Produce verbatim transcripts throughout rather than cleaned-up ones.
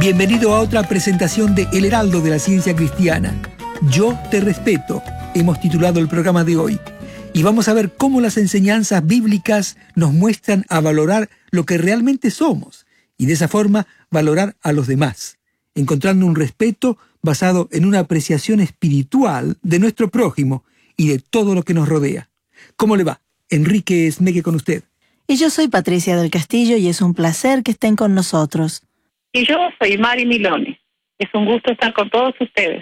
Bienvenido a otra presentación de El Heraldo de la Ciencia Cristiana. Yo te respeto, hemos titulado el programa de hoy. Y vamos a ver cómo las enseñanzas bíblicas nos muestran a valorar lo que realmente somos y de esa forma valorar a los demás, encontrando un respeto basado en una apreciación espiritual de nuestro prójimo y de todo lo que nos rodea. ¿Cómo le va? Enrique Esmeque con usted. Y yo soy Patricia del Castillo y es un placer que estén con nosotros. Y yo soy Mari Milone. Es un gusto estar con todos ustedes.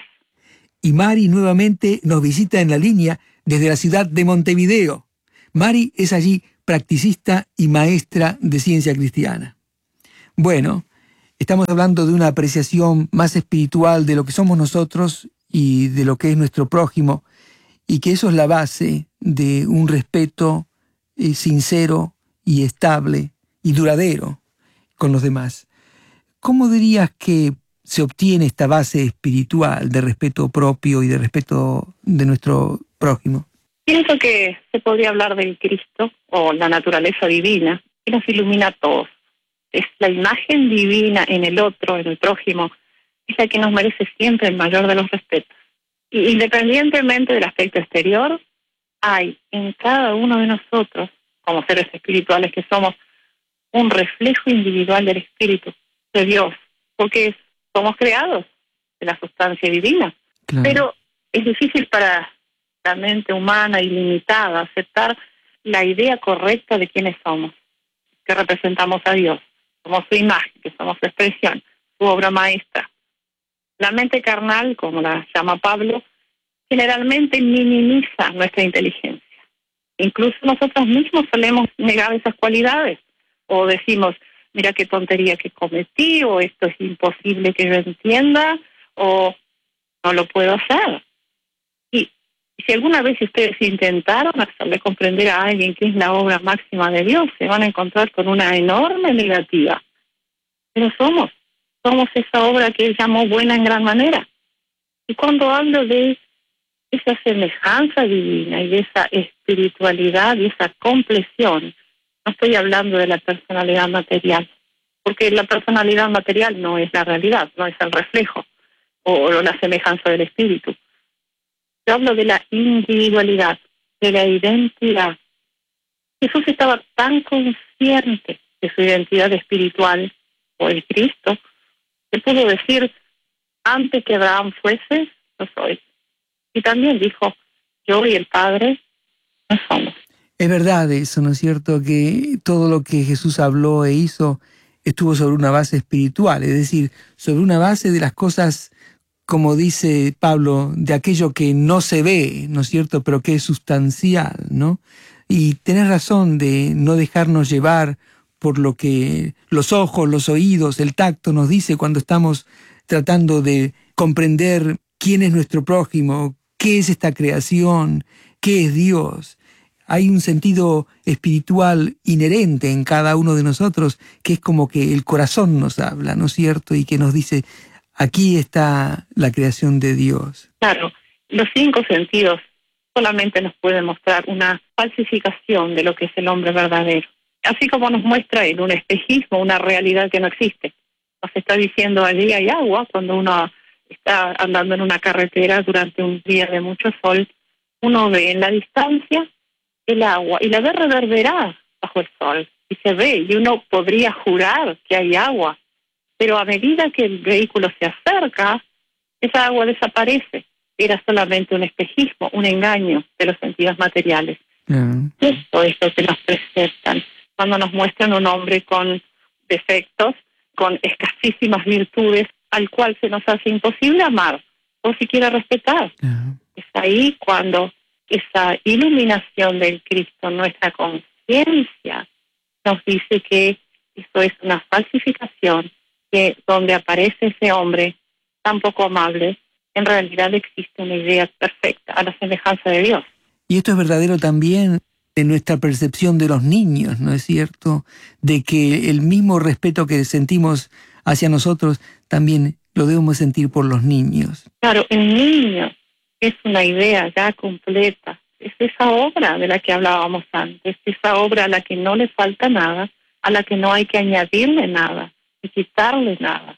Y Mari nuevamente nos visita en la línea desde la ciudad de Montevideo. Mari es allí practicista y maestra de ciencia cristiana. Bueno, estamos hablando de una apreciación más espiritual de lo que somos nosotros y de lo que es nuestro prójimo, y que eso es la base de un respeto eh, sincero y estable y duradero con los demás. ¿Cómo dirías que se obtiene esta base espiritual de respeto propio y de respeto de nuestro prójimo? Pienso que se podría hablar del Cristo o la naturaleza divina que nos ilumina a todos. Es la imagen divina en el otro, en el prójimo, es la que nos merece siempre el mayor de los respetos. Y independientemente del aspecto exterior, hay en cada uno de nosotros, como seres espirituales que somos, un reflejo individual del Espíritu de Dios, porque somos creados de la sustancia divina. Claro. Pero es difícil para la mente humana ilimitada aceptar la idea correcta de quiénes somos, que representamos a Dios, somos su imagen, que somos su expresión, su obra maestra. La mente carnal, como la llama Pablo, generalmente minimiza nuestra inteligencia. Incluso nosotros mismos solemos negar esas cualidades, o decimos, mira qué tontería que cometí, o esto es imposible que yo entienda, o no lo puedo hacer. Y si alguna vez ustedes intentaron hacerle comprender a alguien que es la obra máxima de Dios, se van a encontrar con una enorme negativa. Pero somos, somos esa obra que Él llamó buena en gran manera. Y cuando hablo de esa semejanza divina y de esa espiritualidad y esa compleción, no estoy hablando de la personalidad material, porque la personalidad material no es la realidad, no es el reflejo o la semejanza del espíritu. Yo hablo de la individualidad, de la identidad. Jesús estaba tan consciente de su identidad espiritual, o el Cristo, que pudo decir, antes que Abraham fuese, yo soy. Y también dijo, yo y el Padre no somos. Es verdad eso, ¿no es cierto? Que todo lo que Jesús habló e hizo estuvo sobre una base espiritual, es decir, sobre una base de las cosas, como dice Pablo, de aquello que no se ve, ¿no es cierto?, pero que es sustancial, ¿no? Y tenés razón de no dejarnos llevar por lo que los ojos, los oídos, el tacto nos dice cuando estamos tratando de comprender quién es nuestro prójimo, qué es esta creación, qué es Dios. Hay un sentido espiritual inherente en cada uno de nosotros, que es como que el corazón nos habla, ¿no es cierto? Y que nos dice, aquí está la creación de Dios. Claro, los cinco sentidos solamente nos pueden mostrar una falsificación de lo que es el hombre verdadero. Así como nos muestra en un espejismo una realidad que no existe. Nos está diciendo allí hay agua cuando uno está andando en una carretera durante un día de mucho sol, uno ve en la distancia el agua y la ve reverberar bajo el sol y se ve y uno podría jurar que hay agua, pero a medida que el vehículo se acerca, esa agua desaparece. Era solamente un espejismo, un engaño de los sentidos materiales. Mm. Esto es lo que nos presentan cuando nos muestran un hombre con defectos, con escasísimas virtudes, al cual se nos hace imposible amar o siquiera respetar. Mm. Es ahí cuando esa iluminación del Cristo, nuestra conciencia, nos dice que esto es una falsificación, que donde aparece ese hombre tan poco amable, en realidad existe una idea perfecta, a la semejanza de Dios. Y esto es verdadero también en nuestra percepción de los niños, ¿no es cierto? De que el mismo respeto que sentimos hacia nosotros, también lo debemos sentir por los niños. Claro, el niño es una idea ya completa. Es esa obra de la que hablábamos antes, esa obra a la que no le falta nada, a la que no hay que añadirle nada, ni quitarle nada,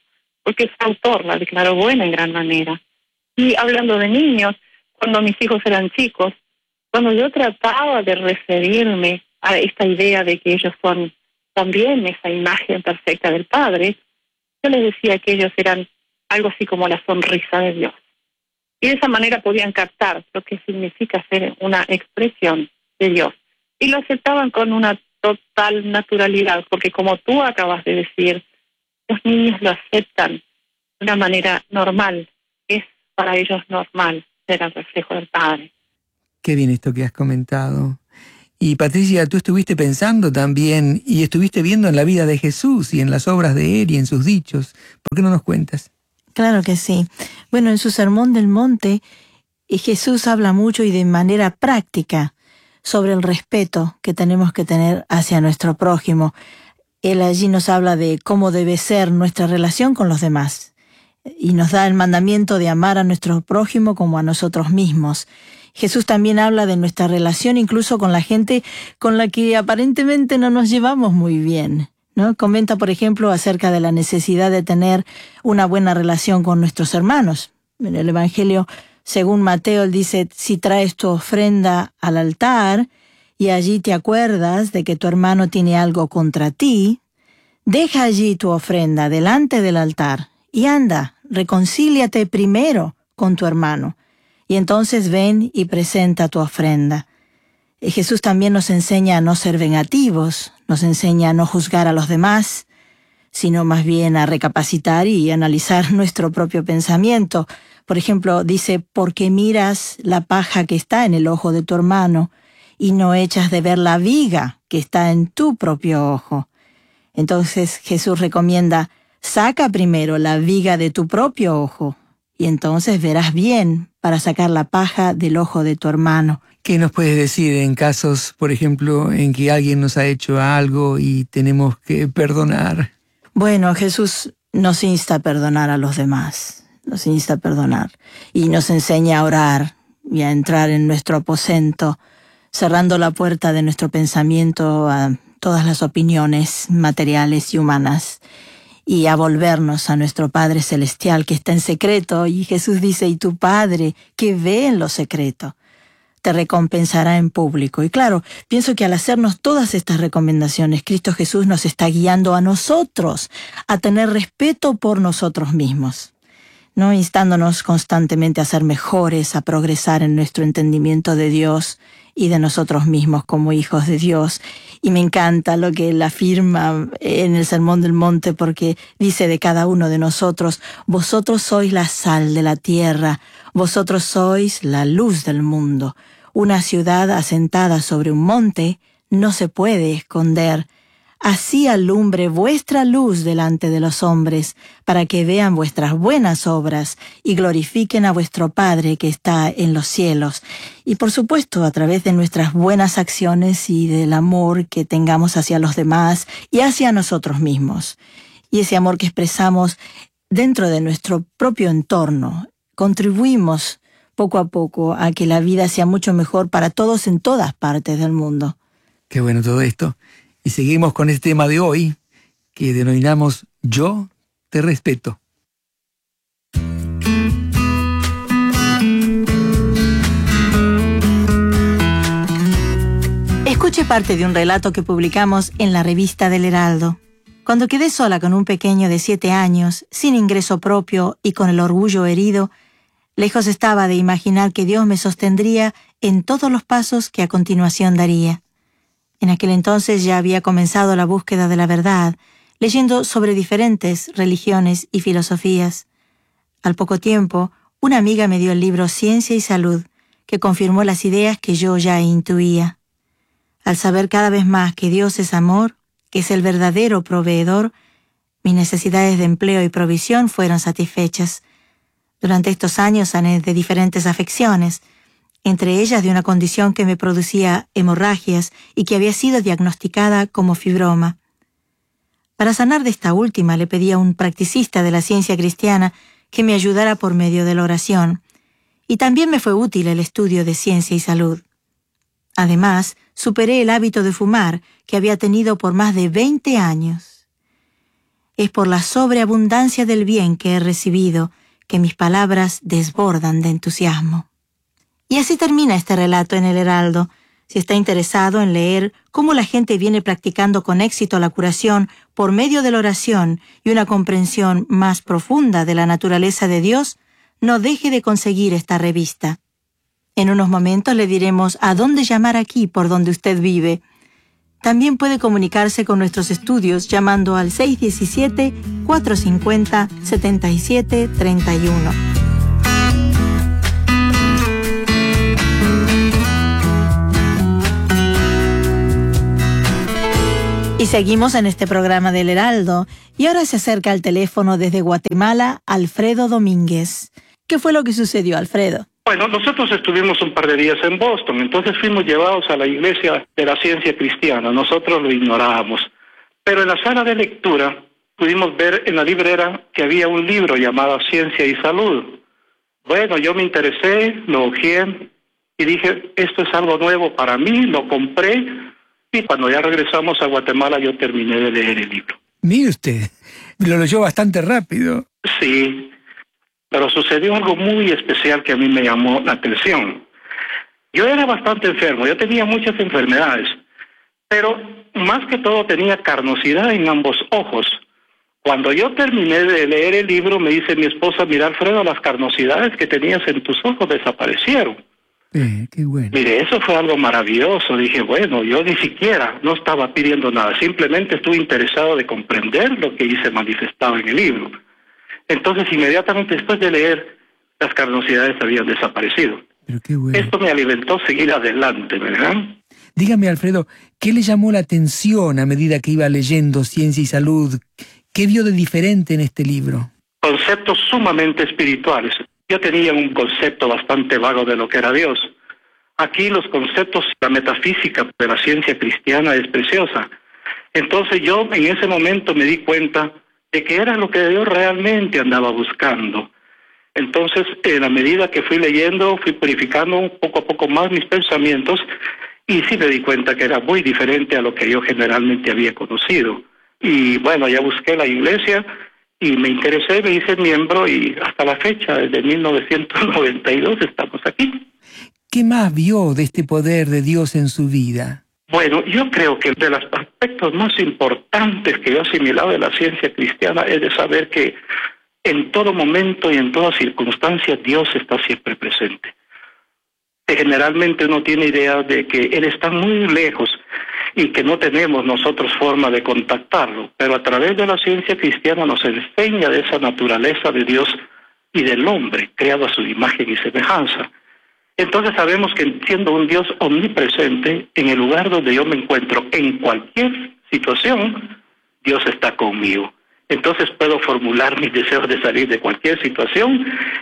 porque su autor la declaró buena en gran manera. Y hablando de niños, cuando mis hijos eran chicos, cuando yo trataba de referirme a esta idea de que ellos son también esa imagen perfecta del Padre, yo les decía que ellos eran algo así como la sonrisa de Dios. Y de esa manera podían captar lo que significa ser una expresión de Dios. Y lo aceptaban con una total naturalidad, porque como tú acabas de decir, los niños lo aceptan de una manera normal. Es para ellos normal ser el reflejo del Padre. Qué bien esto que has comentado. Y Patricia, tú estuviste pensando también y estuviste viendo en la vida de Jesús y en las obras de Él y en sus dichos. ¿Por qué no nos cuentas? Claro que sí. Bueno, en su Sermón del Monte, Jesús habla mucho y de manera práctica sobre el respeto que tenemos que tener hacia nuestro prójimo. Él allí nos habla de cómo debe ser nuestra relación con los demás y nos da el mandamiento de amar a nuestro prójimo como a nosotros mismos. Jesús también habla de nuestra relación incluso con la gente con la que aparentemente no nos llevamos muy bien, ¿no? Comenta, por ejemplo, acerca de la necesidad de tener una buena relación con nuestros hermanos. En el Evangelio, según Mateo, él dice, si traes tu ofrenda al altar y allí te acuerdas de que tu hermano tiene algo contra ti, deja allí tu ofrenda delante del altar y anda, reconcíliate primero con tu hermano. Y entonces ven y presenta tu ofrenda. Jesús también nos enseña a no ser vengativos, nos enseña a no juzgar a los demás, sino más bien a recapacitar y analizar nuestro propio pensamiento. Por ejemplo, dice, porque miras la paja que está en el ojo de tu hermano y no echas de ver la viga que está en tu propio ojo. Entonces Jesús recomienda, saca primero la viga de tu propio ojo y entonces verás bien para sacar la paja del ojo de tu hermano. ¿Qué nos puedes decir en casos, por ejemplo, en que alguien nos ha hecho algo y tenemos que perdonar? Bueno, Jesús nos insta a perdonar a los demás, nos insta a perdonar y nos enseña a orar y a entrar en nuestro aposento, cerrando la puerta de nuestro pensamiento a todas las opiniones materiales y humanas, y a volvernos a nuestro Padre Celestial que está en secreto. Y Jesús dice, y tu Padre que ve en lo secreto, te recompensará en público. Y claro, pienso que al hacernos todas estas recomendaciones, Cristo Jesús nos está guiando a nosotros a tener respeto por nosotros mismos, ¿no? Instándonos constantemente a ser mejores, a progresar en nuestro entendimiento de Dios y de nosotros mismos como hijos de Dios. Y me encanta lo que él afirma en el Sermón del Monte, porque dice de cada uno de nosotros, vosotros sois la sal de la tierra, vosotros sois la luz del mundo. Una ciudad asentada sobre un monte no se puede esconder. Así alumbre vuestra luz delante de los hombres, para que vean vuestras buenas obras y glorifiquen a vuestro Padre que está en los cielos. Y por supuesto, a través de nuestras buenas acciones y del amor que tengamos hacia los demás y hacia nosotros mismos. Y ese amor que expresamos dentro de nuestro propio entorno, contribuimos poco a poco a que la vida sea mucho mejor para todos en todas partes del mundo. Qué bueno todo esto. Y seguimos con este tema de hoy, que denominamos Yo te respeto. Escuche parte de un relato que publicamos en la revista del Heraldo. Cuando quedé sola con un pequeño de siete años, sin ingreso propio y con el orgullo herido, lejos estaba de imaginar que Dios me sostendría en todos los pasos que a continuación daría. En aquel entonces ya había comenzado la búsqueda de la verdad, leyendo sobre diferentes religiones y filosofías. Al poco tiempo, una amiga me dio el libro Ciencia y Salud, que confirmó las ideas que yo ya intuía. Al saber cada vez más que Dios es amor, que es el verdadero proveedor, mis necesidades de empleo y provisión fueron satisfechas. Durante estos años sané de diferentes afecciones, entre ellas de una condición que me producía hemorragias y que había sido diagnosticada como fibroma. Para sanar de esta última le pedí a un practicista de la ciencia cristiana que me ayudara por medio de la oración, y también me fue útil el estudio de ciencia y salud. Además, superé el hábito de fumar que había tenido por más de veinte años. es por la sobreabundancia del bien que he recibido que mis palabras desbordan de entusiasmo. Y así termina este relato en el Heraldo. Si está interesado en leer cómo la gente viene practicando con éxito la curación por medio de la oración y una comprensión más profunda de la naturaleza de Dios, no deje de conseguir esta revista. En unos momentos le diremos a dónde llamar aquí por donde usted vive. También puede comunicarse con nuestros estudios llamando al seis uno siete, cuatro cinco cero, siete siete tres uno. Y seguimos en este programa del Heraldo, y ahora se acerca al teléfono desde Guatemala Alfredo Domínguez. ¿Qué fue lo que sucedió, Alfredo? Bueno, nosotros estuvimos un par de días en Boston, entonces fuimos llevados a la iglesia de la ciencia cristiana. Nosotros lo ignorábamos, pero en la sala de lectura pudimos ver en la librera que había un libro llamado Ciencia y Salud. Bueno, yo me interesé, lo hojeé y dije, esto es algo nuevo para mí, lo compré. Y cuando ya regresamos a Guatemala, yo terminé de leer el libro. Mire usted, lo leyó bastante rápido. Sí, pero sucedió algo muy especial que a mí me llamó la atención. Yo era bastante enfermo, yo tenía muchas enfermedades, pero más que todo tenía carnosidad en ambos ojos. Cuando yo terminé de leer el libro, me dice mi esposa, mira Alfredo, las carnosidades que tenías en tus ojos desaparecieron. Eh, qué bueno. Mire, eso fue algo maravilloso. Dije, bueno, yo ni siquiera no estaba pidiendo nada, simplemente estuve interesado de comprender lo que ahí se manifestaba en el libro. Entonces, inmediatamente después de leer, las carnosidades habían desaparecido. Pero qué bueno. Esto me alimentó a seguir adelante, ¿verdad? Dígame, Alfredo, ¿qué le llamó la atención a medida que iba leyendo Ciencia y Salud? ¿Qué vio de diferente en este libro? Conceptos sumamente espirituales. Yo tenía un concepto bastante vago de lo que era Dios. Aquí los conceptos, la metafísica de la ciencia cristiana es preciosa. Entonces yo en ese momento me di cuenta de que era lo que yo realmente andaba buscando. Entonces, en la medida que fui leyendo, fui purificando poco a poco más mis pensamientos y sí me di cuenta que era muy diferente a lo que yo generalmente había conocido. Y bueno, ya busqué la iglesia y me interesé, me hice miembro y hasta la fecha, desde mil novecientos noventa y dos, estamos aquí. ¿Qué más vio de este poder de Dios en su vida? Bueno, yo creo que de los aspectos más importantes que yo he asimilado de la ciencia cristiana es de saber que en todo momento y en toda circunstancia Dios está siempre presente. Generalmente uno tiene idea de que Él está muy lejos y que no tenemos nosotros forma de contactarlo, pero a través de la ciencia cristiana nos enseña de esa naturaleza de Dios y del hombre, creado a su imagen y semejanza. Entonces sabemos que siendo un Dios omnipresente, en el lugar donde yo me encuentro, en cualquier situación, Dios está conmigo. Entonces puedo formular mis deseos de salir de cualquier situación,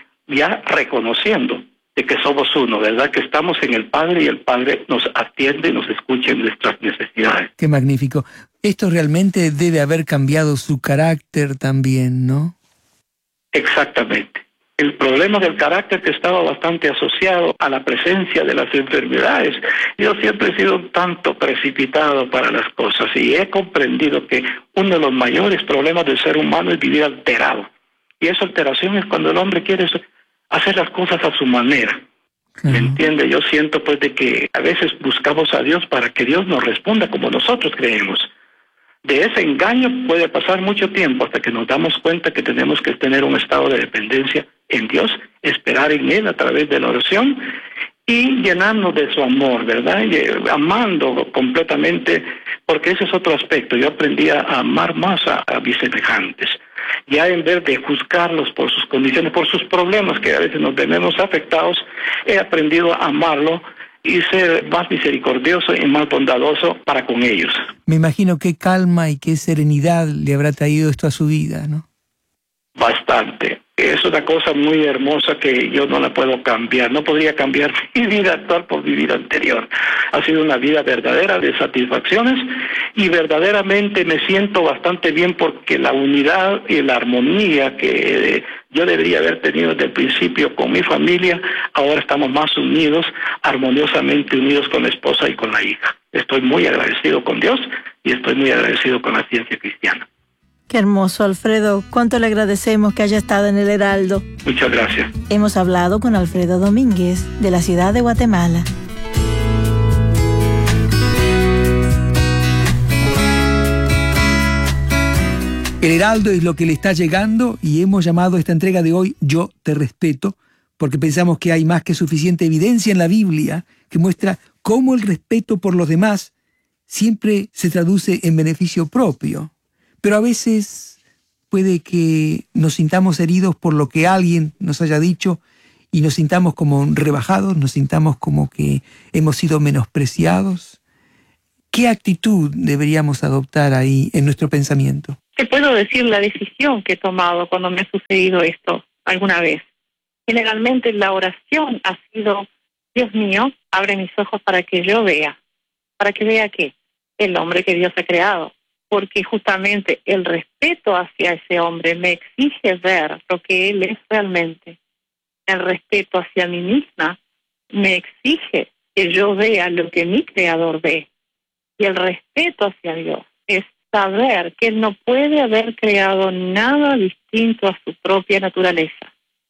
ya reconociendo de que somos uno, ¿verdad? Que estamos en el Padre y el Padre nos atiende y nos escucha en nuestras necesidades. Qué magnífico. Esto realmente debe haber cambiado su carácter también, ¿no? Exactamente. El problema del carácter que estaba bastante asociado a la presencia de las enfermedades. Yo siempre he sido un tanto precipitado para las cosas y he comprendido que uno de los mayores problemas del ser humano es vivir alterado. Y esa alteración es cuando el hombre quiere hacer las cosas a su manera. Uh-huh. ¿Me entiende? Yo siento pues de que a veces buscamos a Dios para que Dios nos responda como nosotros creemos. De ese engaño puede pasar mucho tiempo hasta que nos damos cuenta que tenemos que tener un estado de dependencia en Dios, esperar en Él a través de la oración y llenarnos de su amor, ¿verdad? Y amando completamente, porque ese es otro aspecto. Yo aprendí a amar más a, a mis semejantes. Ya en vez de juzgarlos por sus condiciones, por sus problemas, que a veces nos vemos afectados, he aprendido a amarlo y ser más misericordioso y más bondadoso para con ellos. Me imagino qué calma y qué serenidad le habrá traído esto a su vida, ¿no? Bastante. Es una cosa muy hermosa que yo no la puedo cambiar. No podría cambiar mi vida actual por mi vida anterior. Ha sido una vida verdadera de satisfacciones y verdaderamente me siento bastante bien porque la unidad y la armonía que yo debería haber tenido desde el principio con mi familia, ahora estamos más unidos, armoniosamente unidos con la esposa y con la hija. Estoy muy agradecido con Dios y estoy muy agradecido con la ciencia cristiana. Qué hermoso, Alfredo. Cuánto le agradecemos que haya estado en el Heraldo. Muchas gracias. Hemos hablado con Alfredo Domínguez, de la ciudad de Guatemala. El Heraldo es lo que le está llegando y hemos llamado a esta entrega de hoy Yo te respeto, porque pensamos que hay más que suficiente evidencia en la Biblia que muestra cómo el respeto por los demás siempre se traduce en beneficio propio. Pero a veces puede que nos sintamos heridos por lo que alguien nos haya dicho y nos sintamos como rebajados, nos sintamos como que hemos sido menospreciados. ¿Qué actitud deberíamos adoptar ahí en nuestro pensamiento? Te puedo decir la decisión que he tomado cuando me ha sucedido esto alguna vez. Generalmente la oración ha sido: Dios mío, abre mis ojos para que yo vea. ¿Para que vea qué? El hombre que Dios ha creado. Porque justamente el respeto hacia ese hombre me exige ver lo que él es realmente. El respeto hacia mí misma me exige que yo vea lo que mi creador ve. Y el respeto hacia Dios es saber que él no puede haber creado nada distinto a su propia naturaleza.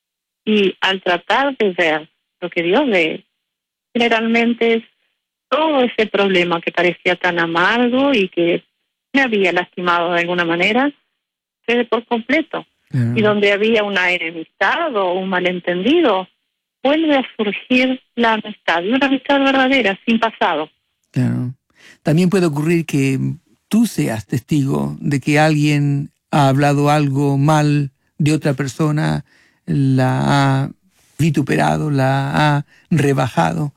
Y al tratar de ver lo que Dios ve, generalmente es todo ese problema que parecía tan amargo y que me había lastimado de alguna manera, cede por completo. Uh-huh. Y donde había una enemistad o un malentendido, vuelve a surgir la amistad, y una amistad verdadera, sin pasado. Claro. También puede ocurrir que tú seas testigo de que alguien ha hablado algo mal de otra persona, la ha vituperado, la ha rebajado,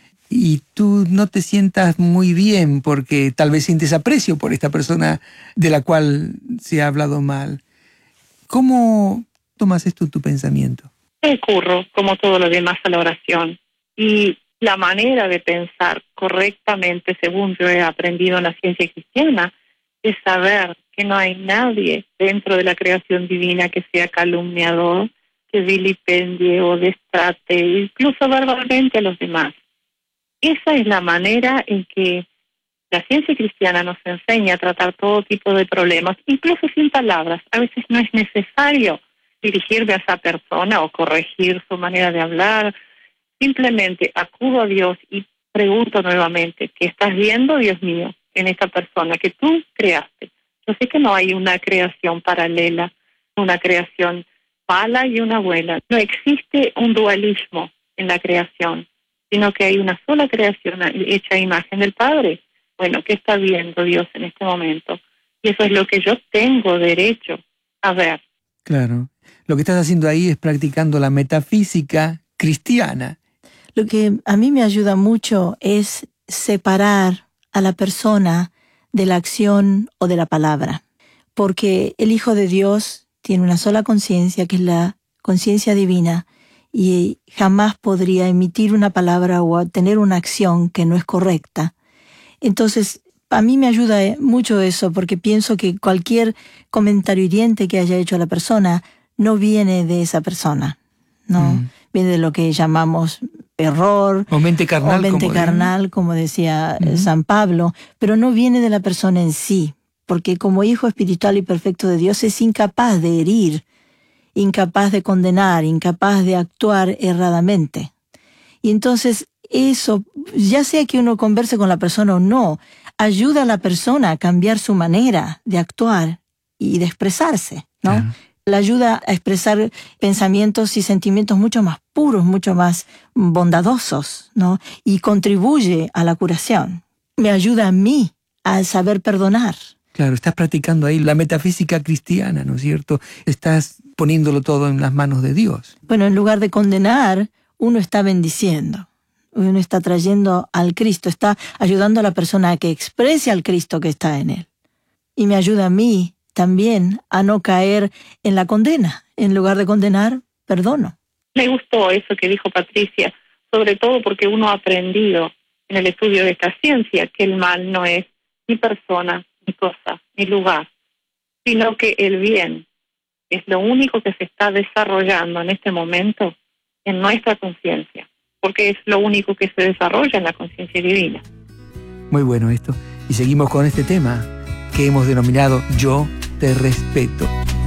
y tú no te sientas muy bien porque tal vez sientes aprecio por esta persona de la cual se ha hablado mal. ¿Cómo tomas esto en tu pensamiento? Recurro, como todo lo demás, a la oración. Y la manera de pensar correctamente, según yo he aprendido en la ciencia cristiana, es saber que no hay nadie dentro de la creación divina que sea calumniador, que vilipendie o destrate, incluso verbalmente a los demás. Esa es la manera en que la ciencia cristiana nos enseña a tratar todo tipo de problemas, incluso sin palabras. A veces no es necesario dirigirme a esa persona o corregir su manera de hablar. Simplemente acudo a Dios y pregunto nuevamente: ¿qué estás viendo, Dios mío, en esta persona que tú creaste? Yo sé que no hay una creación paralela, una creación mala y una buena. No existe un dualismo en la creación, sino que hay una sola creación hecha a imagen del Padre. Bueno, ¿qué está viendo Dios en este momento? Y eso es lo que yo tengo derecho a ver. Claro. Lo que estás haciendo ahí es practicando la metafísica cristiana. Lo que a mí me ayuda mucho es separar a la persona de la acción o de la palabra. Porque el Hijo de Dios tiene una sola conciencia, que es la conciencia divina, y jamás podría emitir una palabra o tener una acción que no es correcta. Entonces, a mí me ayuda mucho eso, porque pienso que cualquier comentario hiriente que haya hecho a la persona no viene de esa persona, ¿no? Mm. Viene de lo que llamamos error, o mente carnal, o mente como, carnal, como decía mm. San Pablo, pero no viene de la persona en sí, porque como hijo espiritual y perfecto de Dios es incapaz de herir, incapaz de condenar, incapaz de actuar erradamente. Y entonces eso, ya sea que uno converse con la persona o no, ayuda a la persona a cambiar su manera de actuar y de expresarse, ¿no? Claro. La ayuda a expresar pensamientos y sentimientos mucho más puros, mucho más bondadosos, ¿no? Y contribuye a la curación. Me ayuda a mí a saber perdonar. Claro, estás practicando ahí la metafísica cristiana, ¿no es cierto? Estás poniéndolo todo en las manos de Dios. Bueno, en lugar de condenar, uno está bendiciendo. Uno está trayendo al Cristo, está ayudando a la persona a que exprese al Cristo que está en él. Y me ayuda a mí también a no caer en la condena. En lugar de condenar, perdono. Me gustó eso que dijo Patricia, sobre todo porque uno ha aprendido en el estudio de esta ciencia que el mal no es ni persona, ni cosa, ni lugar, sino que el bien es lo único que se está desarrollando en este momento en nuestra conciencia, porque es lo único que se desarrolla en la conciencia divina. Muy bueno esto. Y seguimos con este tema que hemos denominado Yo te respeto.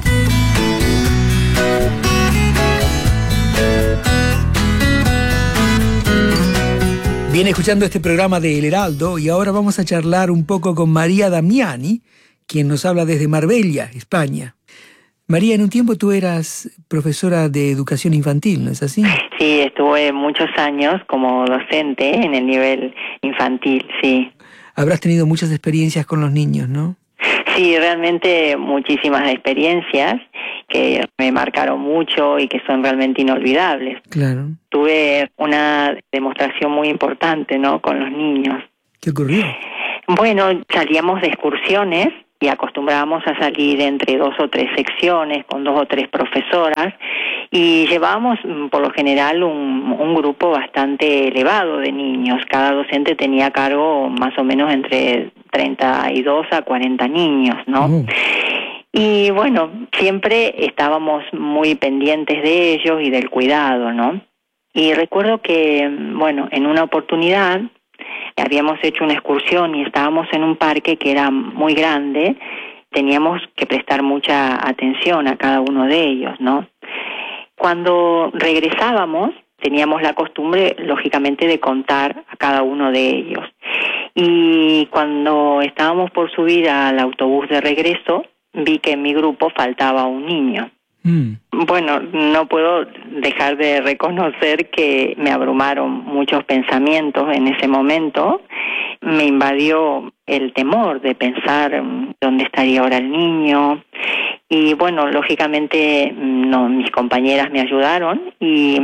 Viene escuchando este programa de El Heraldo y ahora vamos a charlar un poco con María Damiani, quien nos habla desde Marbella, España. María, en un tiempo tú eras profesora de educación infantil, ¿no es así? Sí, estuve muchos años como docente en el nivel infantil, sí. Habrás tenido muchas experiencias con los niños, ¿no? Sí, realmente muchísimas experiencias que me marcaron mucho y que son realmente inolvidables. Claro. Tuve una demostración muy importante, ¿no?, con los niños. ¿Qué ocurrió? Bueno, salíamos de excursiones y acostumbrábamos a salir entre dos o tres secciones con dos o tres profesoras y llevábamos por lo general un, un grupo bastante elevado de niños. Cada docente tenía a cargo más o menos entre treinta y dos a cuarenta niños, ¿no? Uh. Y bueno, siempre estábamos muy pendientes de ellos y del cuidado, ¿no? Y recuerdo que, bueno, en una oportunidad habíamos hecho una excursión y estábamos en un parque que era muy grande, teníamos que prestar mucha atención a cada uno de ellos, ¿no? Cuando regresábamos, teníamos la costumbre, lógicamente, de contar a cada uno de ellos. Y cuando estábamos por subir al autobús de regreso, vi que en mi grupo faltaba un niño. Mm. Bueno, no puedo dejar de reconocer que me abrumaron muchos pensamientos en ese momento. Me invadió el temor de pensar dónde estaría ahora el niño. Y bueno, lógicamente no, mis compañeras me ayudaron y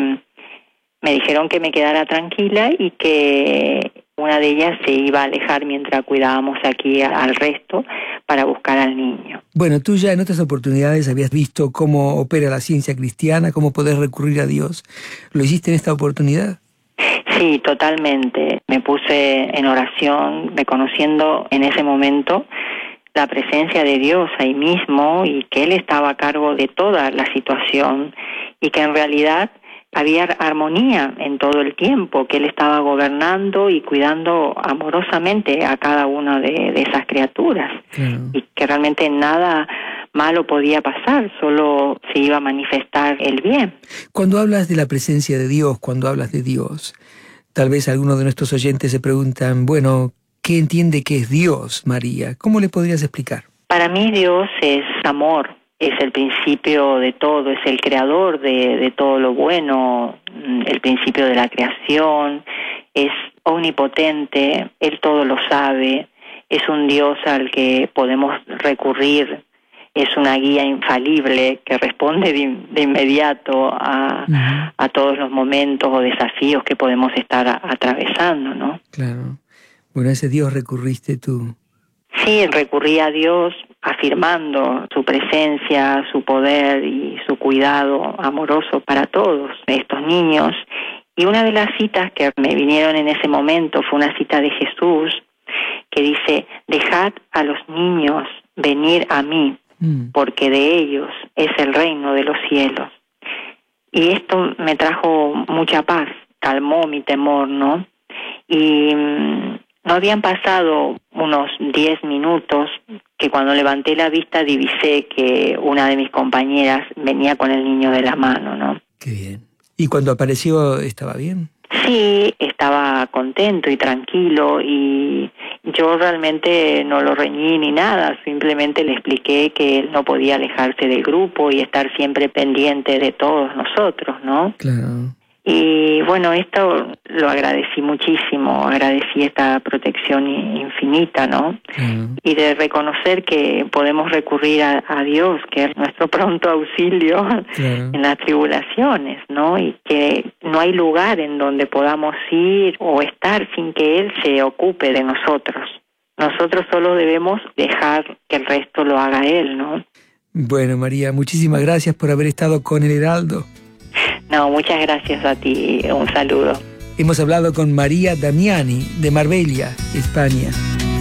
me dijeron que me quedara tranquila y que una de ellas se iba a alejar mientras cuidábamos aquí al resto para buscar al niño. Bueno, tú ya en otras oportunidades habías visto cómo opera la ciencia cristiana, cómo poder recurrir a Dios. ¿Lo hiciste en esta oportunidad? Sí, totalmente. Me puse en oración, reconociendo en ese momento la presencia de Dios ahí mismo y que Él estaba a cargo de toda la situación y que en realidad había armonía en todo el tiempo, que Él estaba gobernando y cuidando amorosamente a cada una de, de esas criaturas. Claro. Y que realmente nada malo podía pasar, solo se iba a manifestar el bien. Cuando hablas de la presencia de Dios, cuando hablas de Dios, tal vez algunos de nuestros oyentes se preguntan, bueno, ¿qué entiende que es Dios, María? ¿Cómo le podrías explicar? Para mí Dios es amor. Es el principio de todo, es el creador de, de todo lo bueno, el principio de la creación, es omnipotente, Él todo lo sabe, es un Dios al que podemos recurrir, es una guía infalible que responde de, de inmediato a, uh-huh. a todos los momentos o desafíos que podemos estar a, atravesando, ¿no? Claro. Bueno, a ese Dios recurriste tú. Sí, recurrí a Dios afirmando su presencia, su poder y su cuidado amoroso para todos estos niños. Y una de las citas que me vinieron en ese momento fue una cita de Jesús que dice, dejad a los niños venir a mí, mm. porque de ellos es el reino de los cielos. Y esto me trajo mucha paz, calmó mi temor, ¿no? Y no habían pasado unos diez minutos que cuando levanté la vista divisé que una de mis compañeras venía con el niño de la mano, ¿no? Qué bien. ¿Y cuando apareció estaba bien? Sí, estaba contento y tranquilo y yo realmente no lo reñí ni nada, simplemente le expliqué que él no podía alejarse del grupo y estar siempre pendiente de todos nosotros, ¿no? Claro. Y bueno, esto lo agradecí muchísimo, agradecí esta protección infinita, ¿no? Uh-huh. Y de reconocer que podemos recurrir a, a Dios, que es nuestro pronto auxilio uh-huh. en las tribulaciones, ¿no? Y que no hay lugar en donde podamos ir o estar sin que Él se ocupe de nosotros. Nosotros solo debemos dejar que el resto lo haga Él, ¿no? Bueno, María, muchísimas gracias por haber estado con El Heraldo. No, muchas gracias a ti. Un saludo. Hemos hablado con María Damiani, de Marbella, España.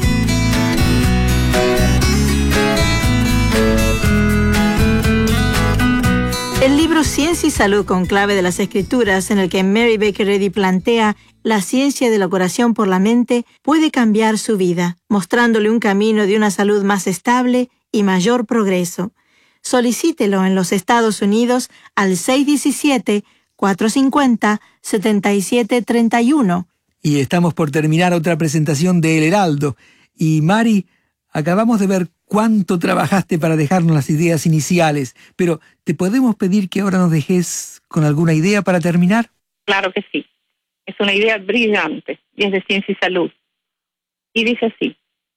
El libro Ciencia y Salud con clave de las Escrituras, en el que Mary Baker Eddy plantea la ciencia de la curación por la mente, puede cambiar su vida, mostrándole un camino de una salud más estable y mayor progreso. Solicítelo en los Estados Unidos al seis uno siete, cuatro cinco cero, siete siete tres uno. Y estamos por terminar otra presentación de El Heraldo. Y Mari, acabamos de ver cuánto trabajaste para dejarnos las ideas iniciales, pero ¿te podemos pedir que ahora nos dejes con alguna idea para terminar? Claro que sí. Es una idea brillante y es de ciencia y salud. Y dice así: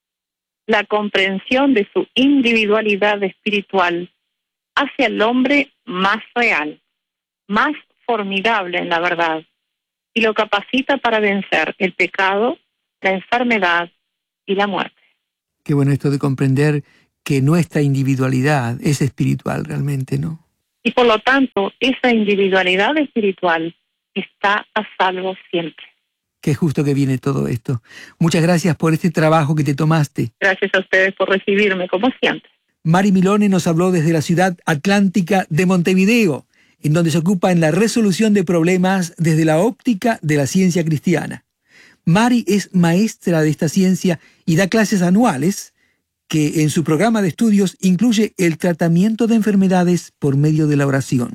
la comprensión de su individualidad espiritual hace al hombre más real, más formidable en la verdad, y lo capacita para vencer el pecado, la enfermedad y la muerte. Qué bueno esto de comprender que nuestra individualidad es espiritual realmente, ¿no? Y por lo tanto, esa individualidad espiritual está a salvo siempre. Qué justo que viene todo esto. Muchas gracias por este trabajo que te tomaste. Gracias a ustedes por recibirme, como siempre. Mari Milone nos habló desde la ciudad atlántica de Montevideo, en donde se ocupa en la resolución de problemas desde la óptica de la ciencia cristiana. Mari es maestra de esta ciencia y da clases anuales que en su programa de estudios incluye el tratamiento de enfermedades por medio de la oración.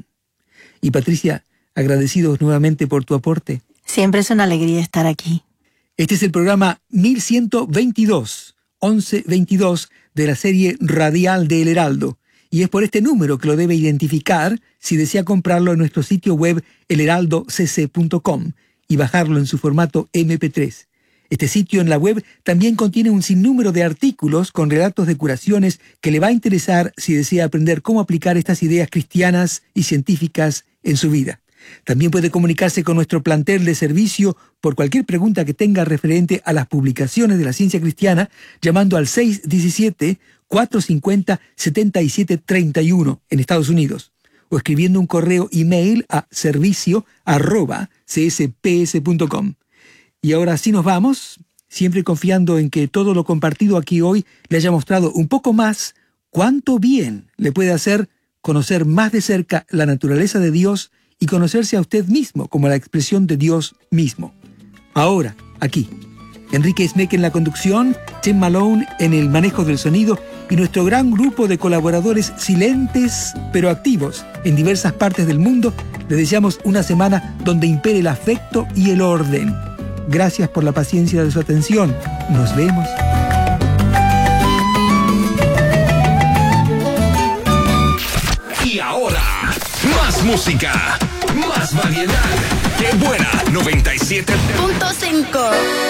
Y Patricia, agradecidos nuevamente por tu aporte. Siempre es una alegría estar aquí. Este es el programa mil ciento veintidós, once veintidós de la serie radial de El Heraldo. Y es por este número que lo debe identificar si desea comprarlo en nuestro sitio web el heraldo c c punto com y bajarlo en su formato eme pe tres. Este sitio en la web también contiene un sinnúmero de artículos con relatos de curaciones que le va a interesar si desea aprender cómo aplicar estas ideas cristianas y científicas en su vida. También puede comunicarse con nuestro plantel de servicio por cualquier pregunta que tenga referente a las publicaciones de la ciencia cristiana llamando al seis uno siete, cuatro cinco cero, siete siete tres uno en Estados Unidos o escribiendo un correo email a servicio arroba c s p s punto com. Y ahora sí nos vamos, siempre confiando en que todo lo compartido aquí hoy le haya mostrado un poco más cuánto bien le puede hacer conocer más de cerca la naturaleza de Dios y conocerse a usted mismo como la expresión de Dios mismo. Ahora, aquí, Enrique Smec en la conducción, Tim Malone en el manejo del sonido y nuestro gran grupo de colaboradores silentes pero activos en diversas partes del mundo, le deseamos una semana donde impere el afecto y el orden. Gracias por la paciencia de su atención. Nos vemos. Y ahora, más música, más variedad. ¡Qué buena! noventa y siete punto cinco